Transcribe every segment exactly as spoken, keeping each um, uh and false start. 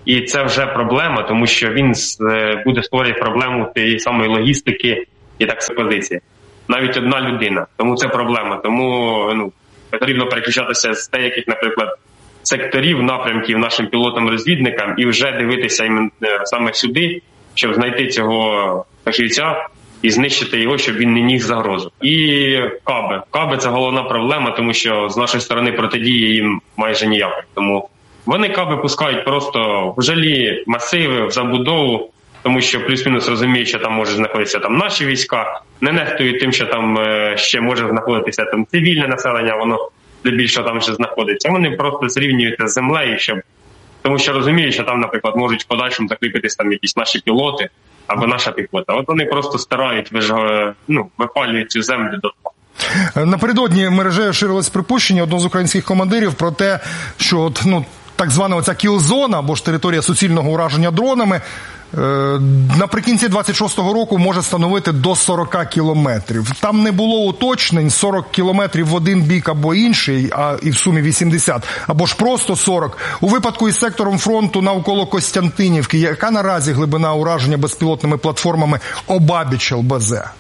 І це вже проблема, тому що він буде створювати проблему тієї самої логістики і так позиції. Навіть одна людина. Тому це проблема. Тому ну, потрібно переключатися з деяких, наприклад, секторів, напрямків нашим пілотам-розвідникам і вже дивитися саме сюди, щоб знайти цього фахівця і знищити його, щоб він не ніс загрозу. І каби. Каби – це головна проблема, тому що з нашої сторони протидії їм майже ніякої. Тому вони каби пускають просто в жилі масиви, в забудову, тому що плюс-мінус розуміють, що там можуть знаходитися там наші війська, не нехтують тим, що там ще може знаходитися там цивільне населення, воно здебільшого там ще знаходиться. Вони просто зрівнюються з землею, щоб... тому що розуміють, що там, наприклад, можуть в подальшому закріпитись там якісь наші пілоти або наша піхота. От вони просто стирають, ну, випалюють цю землю до того. Напередодні мережею ширилось припущення одного з українських командирів про те, що от, ну, так звана оця кіл-зона, або ж територія суцільного ураження дронами, наприкінці двадцять шостого року може становити до сорок кілометрів. Там не було уточнень, сорок кілометрів в один бік або інший, а і в сумі вісімдесят, або ж просто сорок. У випадку із сектором фронту навколо Костянтинівки, яка наразі глибина ураження безпілотними платформами обабіч ел бе зет?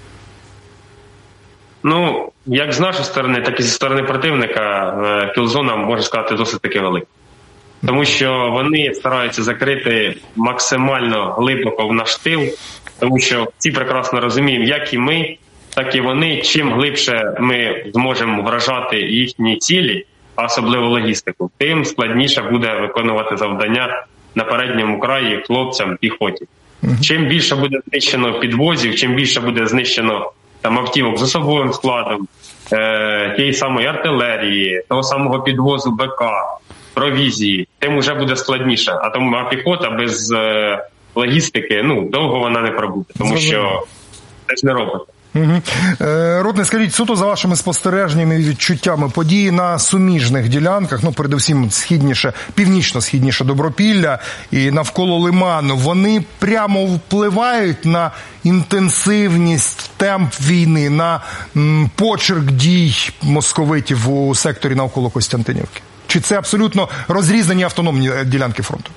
Ну, як з нашої сторони, так і зі сторони противника, кіл-зона, можна сказати, досить таки велика. Тому що вони стараються закрити максимально глибоко в наш тил, тому що всі прекрасно розуміємо, як і ми, так і вони, чим глибше ми зможемо вражати їхні цілі, а особливо логістику, тим складніше буде виконувати завдання на передньому краї хлопцям, піхоті. Чим більше буде знищено підвозів, чим більше буде знищено там автівок з особовим складом, е- тієї самої артилерії, того самого підвозу Б К, провізії, тим уже буде складніше. А тому а піхота без е, логістики, ну, довго вона не пробуде, тому що це ж не робить. Угу. Е, Ротний, скажіть, суто за вашими спостереженнями і відчуттями, події на суміжних ділянках, ну, передусім, східніше, північно-східніше Добропілля і навколо Лиману, вони прямо впливають на інтенсивність, темп війни, на м, почерк дій московитів у секторі навколо Костянтинівки? Чи це абсолютно розрізані автономні ділянки фронту?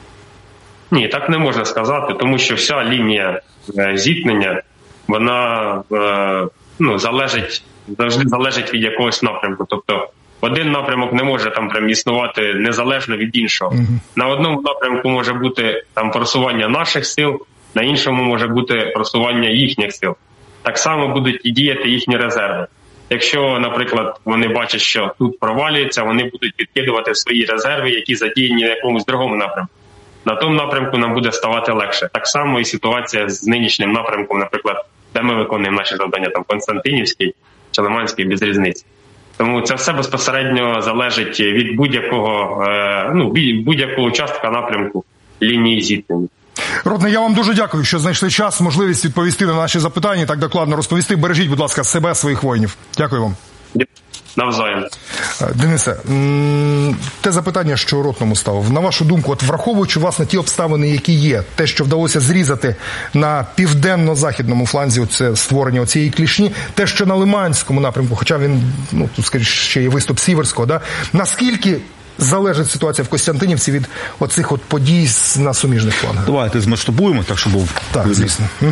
Ні, так не можна сказати, тому що вся лінія зіткнення, вона ну, залежить, завжди залежить від якогось напрямку. Тобто один напрямок не може там прям існувати незалежно від іншого. Угу. На одному напрямку може бути там просування наших сил, на іншому може бути просування їхніх сил. Так само будуть і діяти їхні резерви. Якщо, наприклад, вони бачать, що тут провалюється, вони будуть відкидувати свої резерви, які задіяні на якомусь другому напрямку. На тому напрямку нам буде ставати легше. Так само і ситуація з нинішнім напрямком, наприклад, де ми виконуємо наші завдання, там Константинівський чи Лиманський, без різниці. Тому це все безпосередньо залежить від будь-якого, ну, будь-якого участка напрямку лінії зіткнення. Ротний, я вам дуже дякую, що знайшли час, можливість відповісти на наші запитання і так докладно розповісти. Бережіть, будь ласка, себе, своїх воїнів. Дякую вам. Навзаєм. Денисе, те запитання, що Ротному ставив, на вашу думку, от враховуючи, власне, ті обставини, які є, те, що вдалося зрізати на південно-західному фланзі, це створення цієї клішні, те, що на Лиманському напрямку, хоча він, ну, тут, скоріше, ще є виступ Сіверського, да? Наскільки залежить ситуація в Костянтинівці від оцих от подій на суміжних флангах? Давайте змасштабуємо, так, щоб був... Так, звісно. Угу.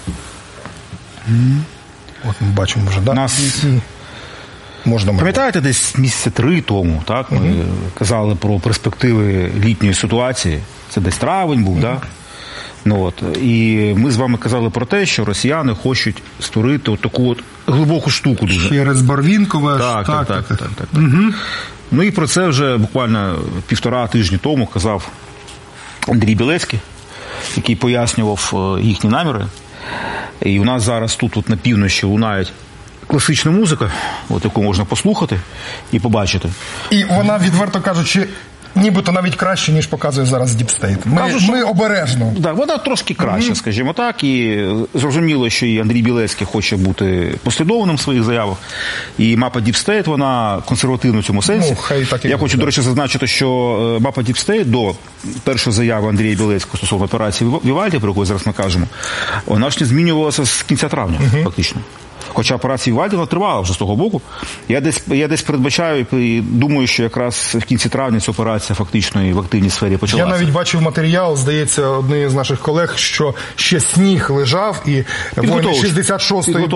От ми бачимо вже, да? Нас... Можна Пам'ятаєте, десь місяці три тому, так, ми угу. казали про перспективи літньої ситуації. Це десь травень був, угу. так? Ну, от. І ми з вами казали про те, що росіяни хочуть створити от таку от глибоку штуку дуже. Через Барвінкове. Так, так, так. так, так, так, так. Угу. Ну і про це вже буквально півтора тижні тому казав Андрій Білецький, який пояснював їхні наміри. І у нас зараз тут от на півночі лунають класична музика, от яку можна послухати і побачити. І вона, відверто кажучи, нібито навіть краще, ніж показує зараз Deep State. Ми, Кажу, що... ми обережно. Так, вона трошки краще, mm-hmm. скажімо так. І зрозуміло, що і Андрій Білецький хоче бути послідовним в своїх заявах. І мапа Deep State, вона консервативна в цьому сенсі. Ну, хай так і Я буде, хочу, до речі, зазначити, що мапа Deep State до першої заяви Андрія Білецького стосовно операції Вівальді, про яку зараз ми кажемо, вона ж не змінювалася з кінця травня, mm-hmm. фактично. Хоча операція Вальді, вона тривала вже з того боку. Я десь, я десь передбачаю і думаю, що якраз в кінці травня ця операція фактично і в активній сфері почалася. Я навіть бачив матеріал, здається, однієї з наших колег, що ще сніг лежав, і воїни шістдесят шостої